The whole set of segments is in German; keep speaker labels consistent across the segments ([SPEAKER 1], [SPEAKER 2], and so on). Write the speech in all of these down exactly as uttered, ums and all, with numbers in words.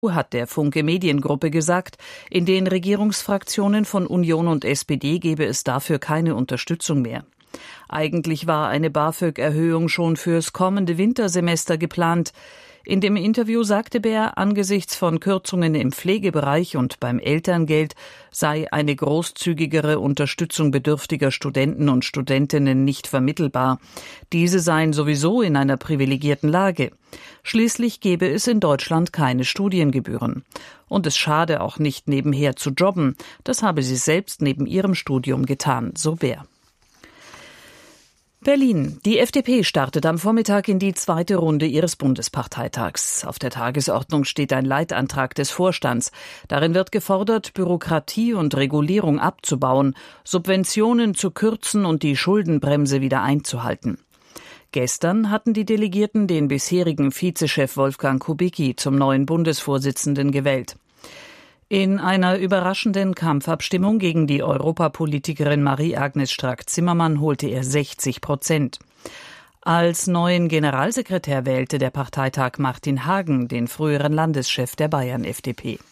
[SPEAKER 1] hat der Funke Mediengruppe gesagt, in den Regierungsfraktionen von Union und S P D gebe es dafür keine Unterstützung mehr. Eigentlich war eine BAföG-Erhöhung schon fürs kommende Wintersemester geplant. In dem Interview sagte Bär, angesichts von Kürzungen im Pflegebereich und beim Elterngeld sei eine großzügigere Unterstützung bedürftiger Studenten und Studentinnen nicht vermittelbar. Diese seien sowieso in einer privilegierten Lage. Schließlich gebe es in Deutschland keine Studiengebühren. Und es schade auch nicht, nebenher zu jobben. Das habe sie selbst neben ihrem Studium getan, so Bär. Berlin. Die F D P startet am Vormittag in die zweite Runde ihres Bundesparteitags. Auf der Tagesordnung steht ein Leitantrag des Vorstands. Darin wird gefordert, Bürokratie und Regulierung abzubauen, Subventionen zu kürzen und die Schuldenbremse wieder einzuhalten. Gestern hatten die Delegierten den bisherigen Vizechef Wolfgang Kubicki zum neuen Bundesvorsitzenden gewählt. In einer überraschenden Kampfabstimmung gegen die Europapolitikerin Marie-Agnes Strack-Zimmermann holte er sechzig Prozent. Als neuen Generalsekretär wählte der Parteitag Martin Hagen, den früheren Landeschef der Bayern-F D P.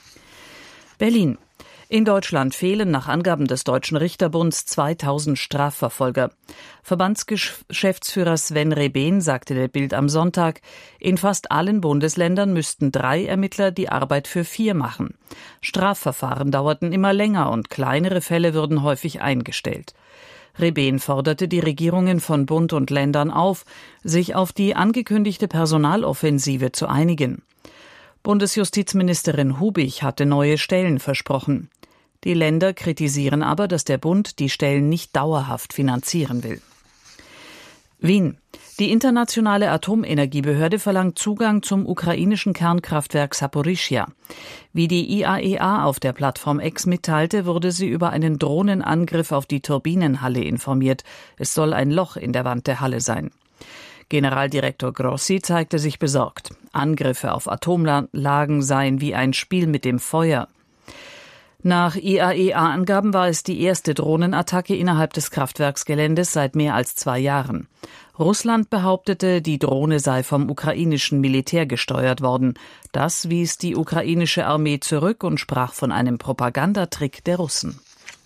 [SPEAKER 1] Berlin. In Deutschland fehlen nach Angaben des Deutschen Richterbunds zweitausend Strafverfolger. Verbandsgeschäftsführer Sven Rebehn sagte der Bild am Sonntag, in fast allen Bundesländern müssten drei Ermittler die Arbeit für vier machen. Strafverfahren dauerten immer länger und kleinere Fälle würden häufig eingestellt. Rebehn forderte die Regierungen von Bund und Ländern auf, sich auf die angekündigte Personaloffensive zu einigen. Bundesjustizministerin Hubig hatte neue Stellen versprochen. Die Länder kritisieren aber, dass der Bund die Stellen nicht dauerhaft finanzieren will. Wien. Die internationale Atomenergiebehörde verlangt Zugang zum ukrainischen Kernkraftwerk Saporischschja. Wie die I A E A auf der Plattform X mitteilte, wurde sie über einen Drohnenangriff auf die Turbinenhalle informiert. Es soll ein Loch in der Wand der Halle sein. Generaldirektor Grossi zeigte sich besorgt. Angriffe auf Atomlagen seien wie ein Spiel mit dem Feuer. Nach I A E A-Angaben war es die erste Drohnenattacke innerhalb des Kraftwerksgeländes seit mehr als zwei Jahren. Russland behauptete, die Drohne sei vom ukrainischen Militär gesteuert worden. Das wies die ukrainische Armee zurück und sprach von einem Propagandatrick der Russen.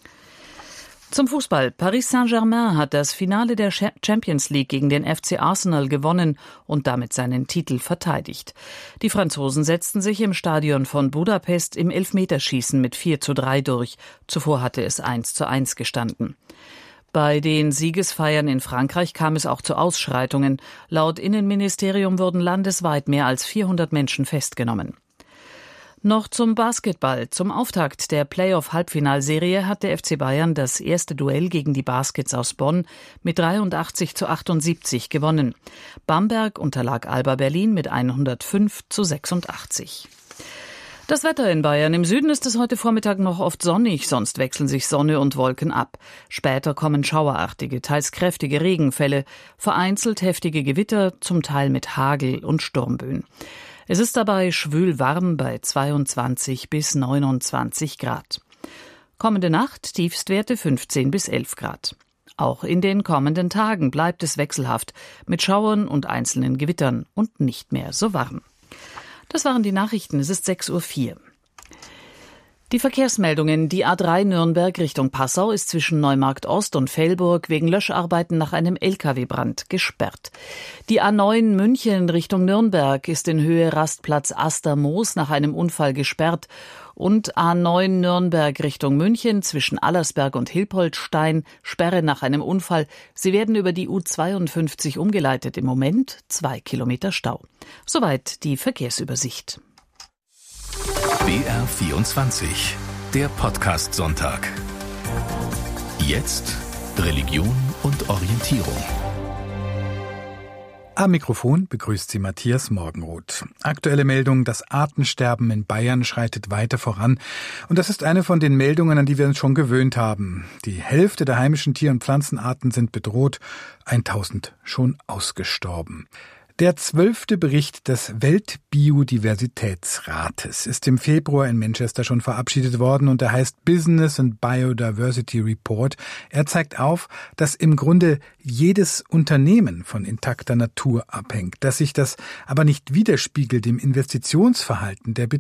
[SPEAKER 1] Zum Fußball. Paris Saint-Germain hat das Finale der Champions League gegen den F C Arsenal gewonnen und damit seinen Titel verteidigt. Die Franzosen setzten sich im Stadion von Budapest im Elfmeterschießen mit vier zu drei durch. Zuvor hatte es eins zu eins gestanden. Bei den Siegesfeiern in Frankreich kam es auch zu Ausschreitungen. Laut Innenministerium wurden landesweit mehr als vierhundert Menschen festgenommen. Noch zum Basketball. Zum Auftakt der Playoff-Halbfinalserie hat der F C Bayern das erste Duell gegen die Baskets aus Bonn mit dreiundachtzig zu achtundsiebzig gewonnen. Bamberg unterlag Alba Berlin mit hundertfünf zu sechsundachtzig. Das Wetter in Bayern. Im Süden ist es heute Vormittag noch oft sonnig, sonst wechseln sich Sonne und Wolken ab. Später kommen schauerartige, teils kräftige Regenfälle, vereinzelt heftige Gewitter, zum Teil mit Hagel und Sturmböen. Es ist dabei schwül warm bei zweiundzwanzig bis neunundzwanzig Grad. Kommende Nacht Tiefstwerte fünfzehn bis elf Grad. Auch in den kommenden Tagen bleibt es wechselhaft mit Schauern und einzelnen Gewittern und nicht mehr so warm. Das waren die Nachrichten. Es ist sechs Uhr vier. Die Verkehrsmeldungen. Die A drei Nürnberg Richtung Passau ist zwischen Neumarkt Ost und Velburg wegen Löscharbeiten nach einem L K W-Brand gesperrt. Die A neun München Richtung Nürnberg ist in Höhe Rastplatz Astermoos nach einem Unfall gesperrt. Und A neun Nürnberg Richtung München zwischen Allersberg und Hilpoltstein, Sperre nach einem Unfall. Sie werden über die U zweiundfünfzig umgeleitet. Im Moment zwei Kilometer Stau. Soweit die Verkehrsübersicht.
[SPEAKER 2] B R vierundzwanzig, der Podcast-Sonntag. Jetzt Religion und Orientierung.
[SPEAKER 3] Am Mikrofon begrüßt Sie Matthias Morgenroth. Aktuelle Meldung: Das Artensterben in Bayern schreitet weiter voran. Und das ist eine von den Meldungen, an die wir uns schon gewöhnt haben. Die Hälfte der heimischen Tier- und Pflanzenarten sind bedroht, tausend schon ausgestorben. Der zwölfte Bericht des Weltbiodiversitätsrates ist im Februar in Manchester schon verabschiedet worden und er heißt Business and Biodiversity Report. Er zeigt auf, dass im Grunde jedes Unternehmen von intakter Natur abhängt, dass sich das aber nicht widerspiegelt im Investitionsverhalten der